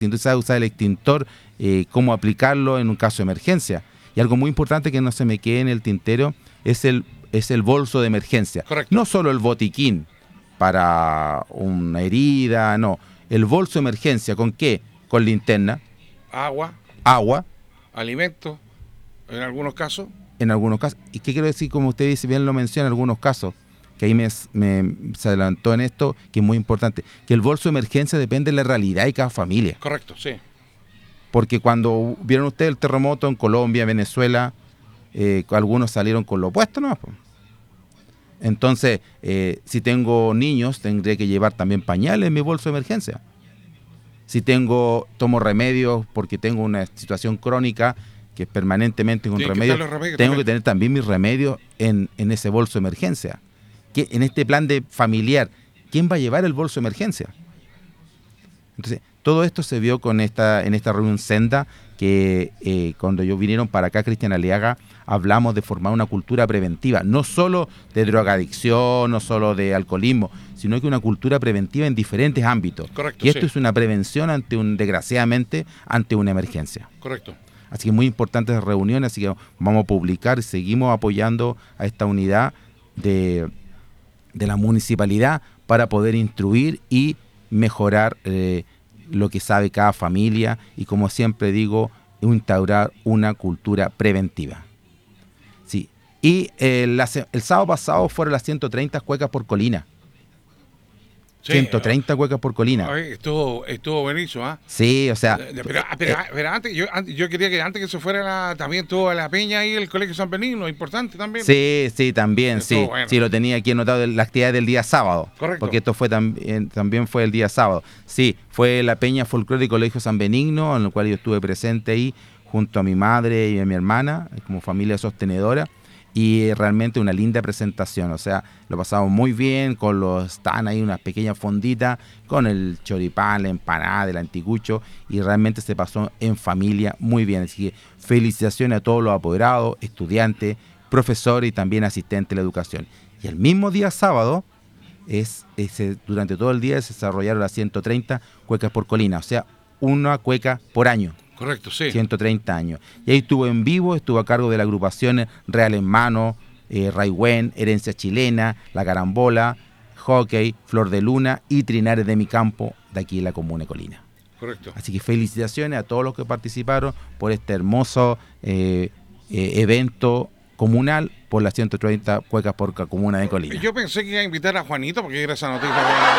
extintor, sabe usar el extintor, cómo aplicarlo en un caso de emergencia. Y algo muy importante que no se me quede en el tintero es el bolso de emergencia. Correcto. No solo el botiquín para una herida, no. El bolso de emergencia, ¿con qué? Con linterna, Agua, alimentos, en algunos casos. En algunos casos. ¿Y qué quiero decir? Como usted dice, bien lo menciona, en algunos casos, que ahí se adelantó en esto, que es muy importante, que el bolso de emergencia depende de la realidad de cada familia. Correcto, sí. Porque cuando vieron ustedes el terremoto en Colombia, Venezuela, algunos salieron con lo opuesto, ¿no? Entonces, si tengo niños, tendré que llevar también pañales en mi bolso de emergencia. Si tomo remedios porque tengo una situación crónica, que permanentemente con remedio, tengo que tener también mis remedios en ese bolso de emergencia. Que en este plan de familiar, ¿quién va a llevar el bolso de emergencia? Entonces, todo esto se vio en esta reunión senda que cuando vinieron para acá, Cristian Aliaga, hablamos de formar una cultura preventiva, no solo de drogadicción, no solo de alcoholismo, sino que una cultura preventiva en diferentes ámbitos. Correcto, y esto es una prevención desgraciadamente, ante una emergencia. Correcto. Así que es muy importante las reuniones, así que vamos a publicar y seguimos apoyando a esta unidad de la municipalidad para poder instruir y mejorar lo que sabe cada familia y, como siempre digo, instaurar una cultura preventiva. Sí. Y el sábado pasado fueron las 130 cuecas por colina. Sí, 130 cuecas por colina. Estuvo buenísimo, ¿ah? Sí, o sea... Pero antes, yo quería que antes que se fuera también tuvo la peña ahí, el Colegio San Benigno, importante también. Sí, también, estuvo bueno. Sí, lo tenía aquí anotado, la actividad del día sábado. Correcto. Porque esto fue también fue el día sábado. Sí, fue la peña folclórica Colegio San Benigno, en el cual yo estuve presente ahí, junto a mi madre y a mi hermana, como familia sostenedora. Y realmente una linda presentación, o sea, lo pasamos muy bien, están ahí unas pequeñas fonditas, con el choripán, la empanada, el anticucho, y realmente se pasó en familia muy bien. Así que felicitaciones a todos los apoderados, estudiantes, profesores y también asistentes de la educación. Y el mismo día sábado, durante todo el día se desarrollaron las 130 cuecas por colina, o sea, una cueca por año. Correcto, sí. 130 años. Y ahí estuvo en vivo, estuvo a cargo de la agrupación Real en Mano, Raigüen, Herencia Chilena, La Carambola, Hockey, Flor de Luna y Trinares de mi Campo, de aquí en la comuna de Colina. Correcto. Así que felicitaciones a todos los que participaron por este hermoso evento comunal por las 130 cuecas por comuna de Colina. Yo pensé que iba a invitar a Juanito porque era esa noticia.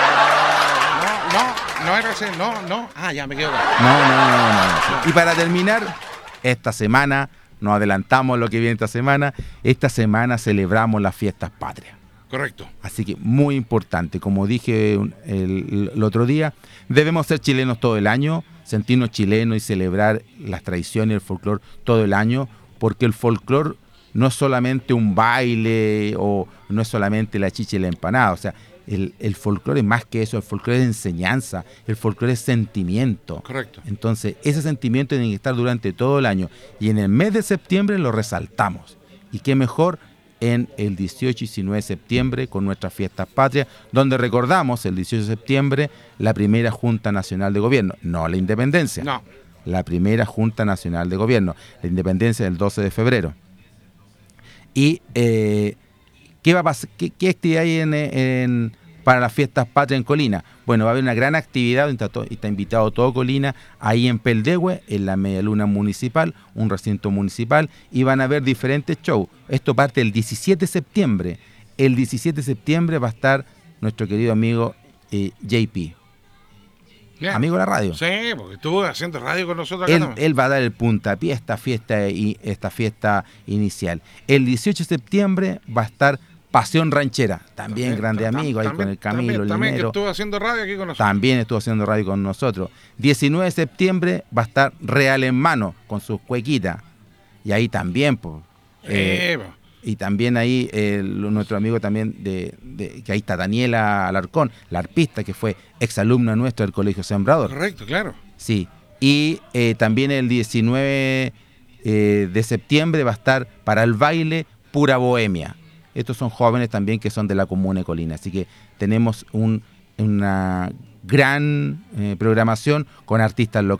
No era ese, no. Ah, ya me quedo. No. Y para terminar, esta semana, nos adelantamos lo que viene esta semana celebramos las fiestas patrias. Correcto. Así que muy importante, como dije el otro día, debemos ser chilenos todo el año, sentirnos chilenos y celebrar las tradiciones y el folclore todo el año, porque el folclore no es solamente un baile o no es solamente la chicha y la empanada, o sea, el folclore es más que eso, el folclore es enseñanza, el folclore es sentimiento. Correcto. Entonces, ese sentimiento tiene que estar durante todo el año y en el mes de septiembre lo resaltamos. Y qué mejor en el 18 y 19 de septiembre con nuestras fiestas patrias, donde recordamos el 18 de septiembre la primera Junta Nacional de Gobierno, no la independencia. No. La primera Junta Nacional de Gobierno, la independencia del 12 de febrero. Y ¿qué va a pasar? ¿Qué actividad hay para las fiestas patrias en Colina? Bueno, va a haber una gran actividad, está invitado todo Colina, ahí en Peldehue, en la Media Luna Municipal, un recinto municipal, y van a haber diferentes shows. Esto parte el 17 de septiembre. El 17 de septiembre va a estar nuestro querido amigo JP. Yeah. Amigo de la radio. Sí, porque estuvo haciendo radio con nosotros acá. Él va a dar el puntapié a esta fiesta inicial. El 18 de septiembre va a estar Pasión Ranchera, también grande amigo, ahí con el Camilo Linero. También que estuvo haciendo radio aquí con nosotros. También estuvo haciendo radio con nosotros. 19 de septiembre va a estar Real en Mano, con sus cuequitas. Y ahí también, y también ahí nuestro amigo también, que ahí está Daniela Alarcón, la arpista, que fue exalumna nuestra del Colegio Sembrador. Correcto, claro. Sí, y también el 19 de septiembre va a estar para el baile Pura Bohemia. Estos son jóvenes también que son de la comuna de Colina, así que tenemos una gran programación con artistas locales.